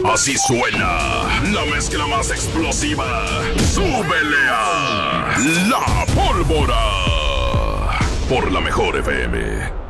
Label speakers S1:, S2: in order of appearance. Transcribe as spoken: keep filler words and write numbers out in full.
S1: Así suena la mezcla más explosiva. ¡Súbele a La Pólvora! Por la Mejor F M.